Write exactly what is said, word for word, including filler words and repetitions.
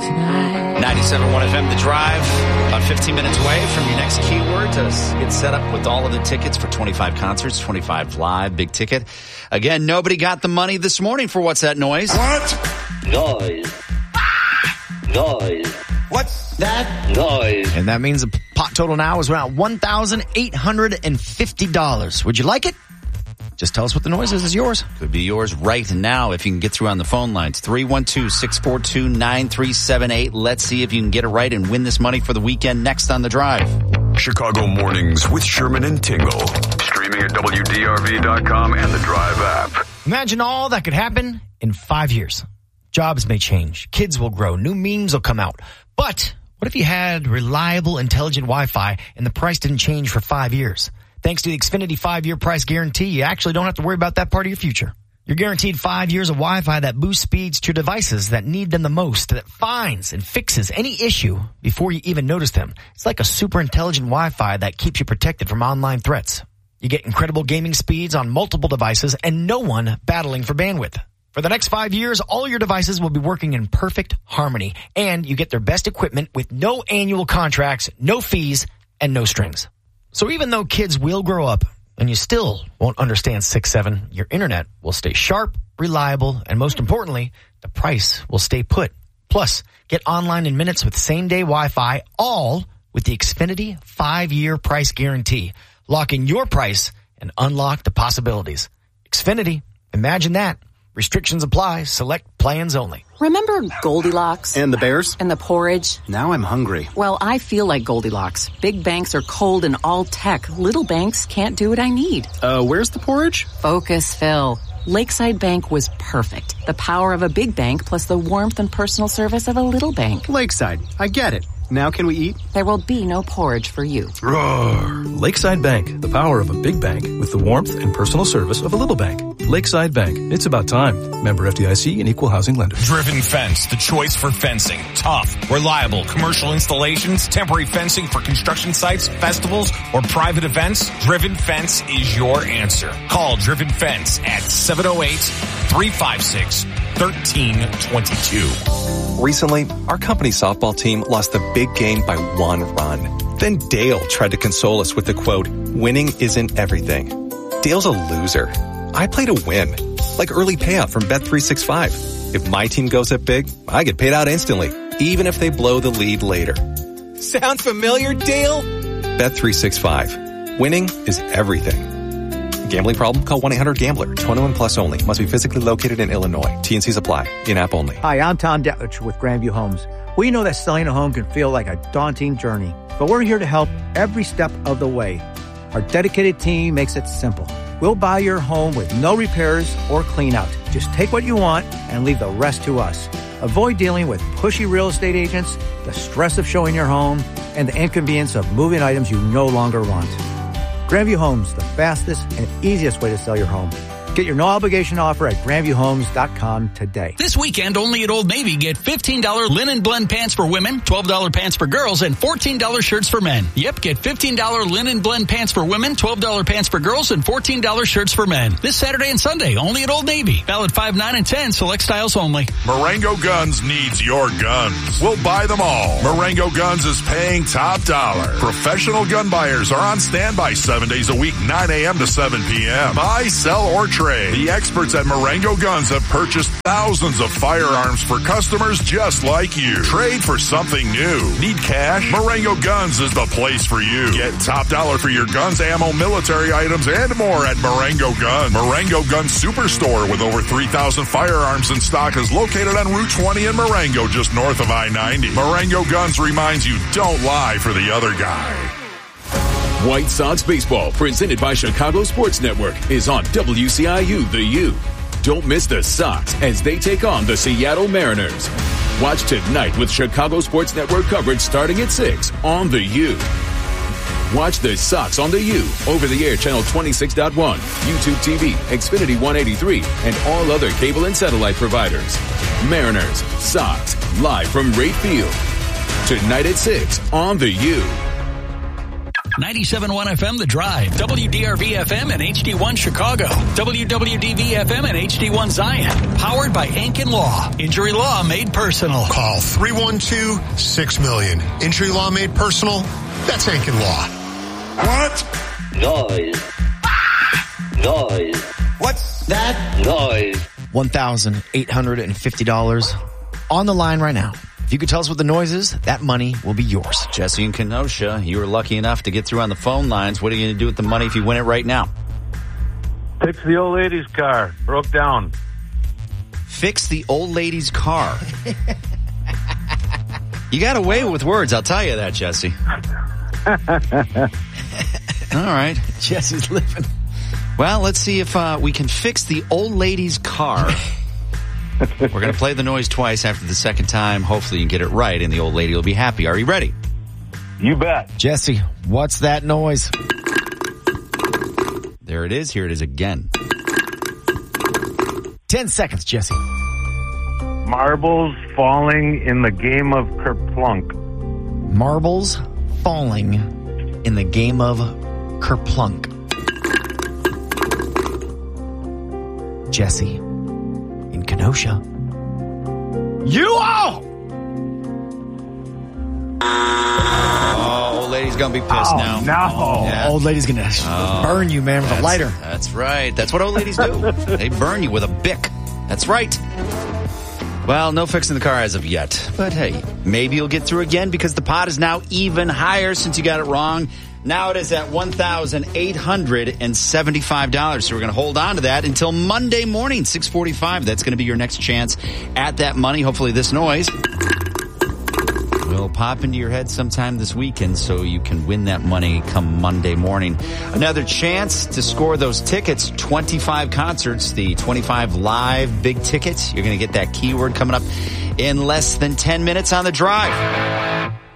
tonight. ninety-seven point one F M, The Drive. About fifteen minutes away from your next keyword to get set up with all of the tickets for twenty-five concerts, twenty-five live, big ticket. Again, nobody got the money this morning for What's That Noise? What? Noise. Noise. What's that Noise. And that means the pot total now is around one thousand eight hundred fifty dollars. Would you like it? Just tell us what the noise is. It's yours. Could be yours right now if you can get through on the phone lines. three one two, six four two, nine three seven eight. Let's see if you can get it right and win this money for the weekend next on The Drive. Chicago Mornings with Sherman and Tingle. Streaming at W D R V dot com and the Drive app. Imagine all that could happen in five years. Jobs may change. Kids will grow. New memes will come out. But what if you had reliable, intelligent Wi-Fi and the price didn't change for five years? Thanks to the Xfinity five-year price guarantee, you actually don't have to worry about that part of your future. You're guaranteed five years of Wi-Fi that boosts speeds to your devices that need them the most, that finds and fixes any issue before you even notice them. It's like a super intelligent Wi-Fi that keeps you protected from online threats. You get incredible gaming speeds on multiple devices and no one battling for bandwidth. For the next five years, all your devices will be working in perfect harmony, and you get their best equipment with no annual contracts, no fees, and no strings. So even though kids will grow up and you still won't understand six seven, your internet will stay sharp, reliable, and most importantly, the price will stay put. Plus, get online in minutes with same-day Wi-Fi, all with the Xfinity five-year price guarantee. Lock in your price and unlock the possibilities. Xfinity, imagine that. Restrictions apply. Select plans only. Remember Goldilocks? And the bears? And the porridge? Now I'm hungry. Well, I feel like Goldilocks. Big banks are cold and all tech. Little banks can't do what I need. Uh, where's the porridge? Focus, Phil. Lakeside Bank was perfect. The power of a big bank plus the warmth and personal service of a little bank. Lakeside. I get it. Now can we eat? There will be no porridge for you. Roar. Lakeside Bank, the power of a big bank with the warmth and personal service of a little bank. Lakeside Bank, it's about time. Member F D I C and Equal Housing Lender. Driven Fence, the choice for fencing. Tough, reliable, commercial installations, temporary fencing for construction sites, festivals, or private events. Driven Fence is your answer. Call Driven Fence at seven oh eight, three five six, one three two two. Recently, our company softball team lost the big game by one run. Then Dale tried to console us with the quote, "Winning isn't everything." Dale's a loser. I play to win, like early payout from Bet three sixty-five. If my team goes up big, I get paid out instantly, even if they blow the lead later. Sound familiar, Dale? Bet three sixty-five. Winning is everything. Gambling problem? Call one eight hundred gambler. twenty-one plus only. Must be physically located in Illinois. T and Cs apply. In-app only. Hi, I'm Tom Detlich with Grandview Homes. We know that selling a home can feel like a daunting journey, but we're here to help every step of the way. Our dedicated team makes it simple. We'll buy your home with no repairs or clean out. Just take what you want and leave the rest to us. Avoid dealing with pushy real estate agents, the stress of showing your home, and the inconvenience of moving items you no longer want. Grandview Homes, the fastest and easiest way to sell your home. Get your no-obligation offer at grandview homes dot com today. This weekend, only at Old Navy, get fifteen dollars linen blend pants for women, twelve dollars pants for girls, and fourteen dollars shirts for men. Yep, get fifteen dollars linen blend pants for women, twelve dollars pants for girls, and fourteen dollars shirts for men. This Saturday and Sunday, only at Old Navy. Valid five, nine, and ten, select styles only. Marengo Guns needs your guns. We'll buy them all. Marengo Guns is paying top dollar. Professional gun buyers are on standby seven days a week, nine a.m. to seven p.m. Buy, sell, or trade. The experts at Marengo Guns have purchased thousands of firearms for customers just like you. Trade for something new. Need cash? Marengo Guns is the place for you. Get top dollar for your guns, ammo, military items, and more at Marengo Guns. Marengo Guns Superstore with over three thousand firearms in stock is located on Route twenty in Marengo, just north of I ninety. Marengo Guns reminds you, don't lie for the other guy. White Sox baseball, presented by Chicago Sports Network, is on W C I U The U. Don't miss the Sox as they take on the Seattle Mariners. Watch tonight with Chicago Sports Network coverage starting at six on The U. Watch the Sox on The U, over-the-air channel twenty-six point one, YouTube T V, Xfinity one eighty-three, and all other cable and satellite providers. Mariners, Sox, live from Rate Field. Tonight at six on The U. ninety-seven point one F M The Drive, W D R V F M and H D one Chicago, W W D V F M and H D one Zion. Powered by Ankin Law. Injury law made personal. Call three one two, six million. Injury law made personal? That's Ankin Law. What? Noise. Noise. What's that? Noise. one thousand eight hundred fifty dollars on the line right now. If you could tell us what the noise is, that money will be yours. Jesse in Kenosha, you were lucky enough to get through on the phone lines. What are you going to do with the money if you win it right now? Fix the old lady's car. Broke down. Fix the old lady's car. You got away with words, I'll tell you that, Jesse. All right. Jesse's living. Well, let's see if uh, we can fix the old lady's car. We're going to play the noise twice. After the second time, hopefully you can get it right, and the old lady will be happy. Are you ready? You bet. Jesse, what's that noise? There it is. Here it is again. Ten seconds, Jesse. Marbles falling in the game of Kerplunk. Marbles falling in the game of Kerplunk. Jesse in Kenosha. You all! Oh, old lady's going to be pissed oh, now. No. Yeah. Old lady's going to oh, burn you, man, with a lighter. That's right. That's what old ladies do. They burn you with a Bic. That's right. Well, no fixing the car as of yet. But hey, maybe you'll get through again because the pot is now even higher since you got it wrong. Now it is at one thousand eight hundred seventy-five dollars. So we're going to hold on to that until Monday morning, six forty-five. That's going to be your next chance at that money. Hopefully this noise will pop into your head sometime this weekend so you can win that money come Monday morning. Another chance to score those tickets, twenty-five concerts, the twenty-five live big tickets. You're going to get that keyword coming up in less than ten minutes on The Drive.